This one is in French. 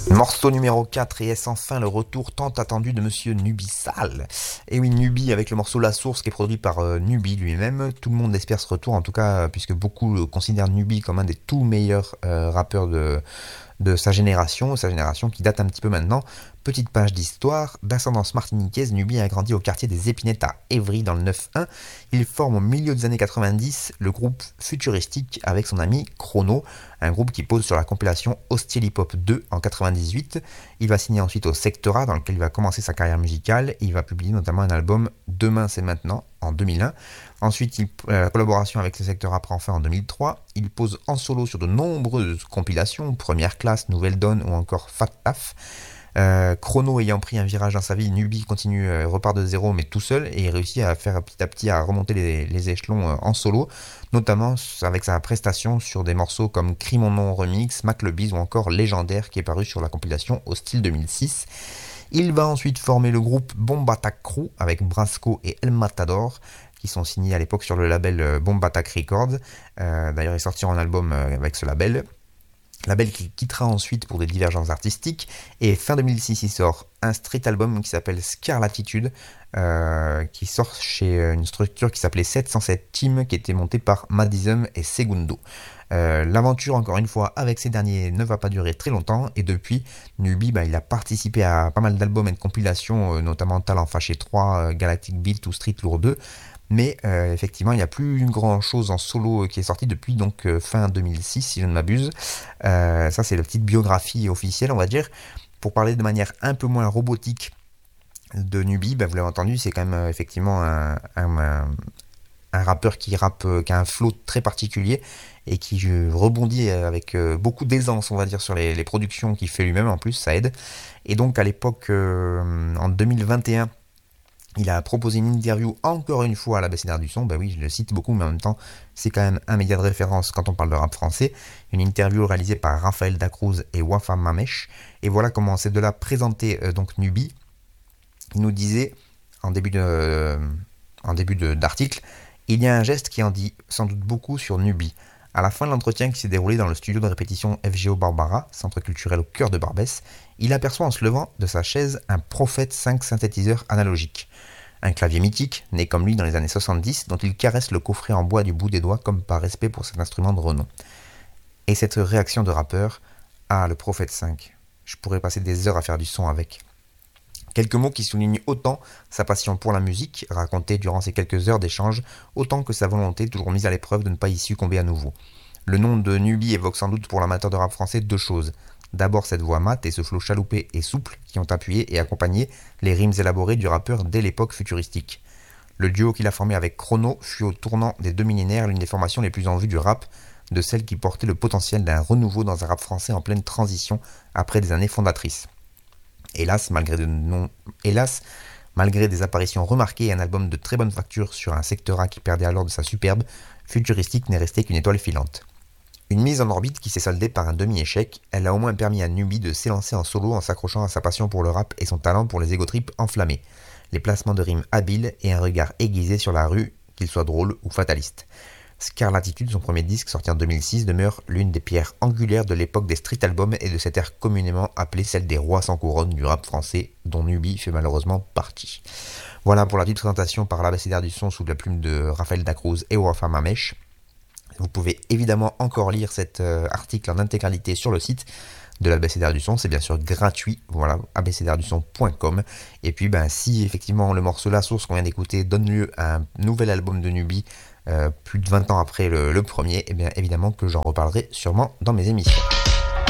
Morceau numéro 4 et est enfin le retour tant attendu de Monsieur Nubisal. Et oui, Nubi avec le morceau La Source qui est produit par Nubi lui-même. Tout le monde espère ce retour, en tout cas, puisque beaucoup considèrent Nubi comme un des tout meilleurs rappeurs de sa génération qui date un petit peu maintenant. Petite page d'histoire, d'ascendance martiniquaise, Nubi a grandi au quartier des Épinettes à Évry dans le 9-1. Il forme au milieu des années 90 le groupe Futuristique avec son ami Chrono, un groupe qui pose sur la compilation Hostile Hip Hop 2 en 98. Il va signer ensuite au Sectora dans lequel il va commencer sa carrière musicale et il va publier notamment un album Demain c'est maintenant en 2001. Ensuite, la collaboration avec ce secteur prend fin en 2003. Il pose en solo sur de nombreuses compilations, Première Classe, Nouvelle Donne ou encore Fat Taf. Chrono ayant pris un virage dans sa vie, Nubi continue, repart de zéro mais tout seul et réussit à faire petit à petit à remonter les échelons en solo, notamment avec sa prestation sur des morceaux comme Crie mon nom remix, Mac le Biz ou encore Légendaire qui est paru sur la compilation Hostile 2006. Il va ensuite former le groupe Bombatak Crew avec Brasco et El Matador qui sont signés à l'époque sur le label Bombatak Records. D'ailleurs, ils sortiront un album avec ce label. Label qui quittera ensuite pour des divergences artistiques. Et fin 2006, il sort un street album qui s'appelle Scarlatitude, qui sort chez une structure qui s'appelait 707 Team, qui était montée par Madism et Segundo. L'aventure, encore une fois, avec ces derniers ne va pas durer très longtemps. Et depuis, Nubi, il a participé à pas mal d'albums et de compilations, notamment Talent Fâché 3, Galactic Beat ou Street Lourd 2. Mais effectivement, il n'y a plus grand chose en solo qui est sorti depuis donc fin 2006, si je ne m'abuse. Ça, c'est la petite biographie officielle, on va dire. Pour parler de manière un peu moins robotique de Nubi, vous l'avez entendu, c'est quand même effectivement un rappeur qui rappe, qui a un flow très particulier et qui rebondit avec beaucoup d'aisance, on va dire, sur les productions qu'il fait lui-même. En plus, ça aide. Et donc, à l'époque, en 2021, il a proposé une interview encore une fois à l'Abécédaire du son. Oui, je le cite beaucoup, mais en même temps, c'est quand même un média de référence quand on parle de rap français. Une interview réalisée par Raphaël Dacruz et Wafa Mamesh. Et voilà comment ces deux-là présentaient donc Nubi. Il nous disait en début d'article, il y a un geste qui en dit sans doute beaucoup sur Nubi. À la fin de l'entretien qui s'est déroulé dans le studio de répétition FGO Barbara, centre culturel au cœur de Barbès, il aperçoit en se levant de sa chaise un Prophète 5 synthétiseur analogique. Un clavier mythique, né comme lui dans les années 70, dont il caresse le coffret en bois du bout des doigts comme par respect pour cet instrument de renom. Et cette réaction de rappeur, le Prophète 5, je pourrais passer des heures à faire du son avec. Quelques mots qui soulignent autant sa passion pour la musique, racontée durant ces quelques heures d'échange, autant que sa volonté, toujours mise à l'épreuve, de ne pas y succomber à nouveau. Le nom de Nubi évoque sans doute pour l'amateur de rap français deux choses. D'abord cette voix mate et ce flow chaloupé et souple qui ont appuyé et accompagné les rimes élaborées du rappeur dès l'époque futuristique. Le duo qu'il a formé avec Chrono fut au tournant des deux millénaires l'une des formations les plus en vue du rap, de celles qui portaient le potentiel d'un renouveau dans un rap français en pleine transition après des années fondatrices. Hélas, malgré des apparitions remarquées et un album de très bonne facture sur un secteur qui perdait alors de sa superbe, Futuristique n'est resté qu'une étoile filante. Une mise en orbite qui s'est soldée par un demi-échec, elle a au moins permis à Nubi de s'élancer en solo en s'accrochant à sa passion pour le rap et son talent pour les égotrips enflammés, les placements de rimes habiles et un regard aiguisé sur la rue, qu'il soit drôle ou fataliste. Scarlatitude, son premier disque sorti en 2006, demeure l'une des pierres angulaires de l'époque des street albums et de cette ère communément appelée celle des rois sans couronne du rap français, dont Nubi fait malheureusement partie. Voilà pour la petite présentation par l'Abécédaire du son sous la plume de Raphaël Dacruz et Wafa Mamesh. Vous pouvez évidemment encore lire cet article en intégralité sur le site de l'Abécédaire du son, c'est bien sûr gratuit, voilà, abécédaireduson.com. Et puis si effectivement le morceau La Source qu'on vient d'écouter donne lieu à un nouvel album de Nubi, plus de 20 ans après le premier, et bien évidemment que j'en reparlerai sûrement dans mes émissions.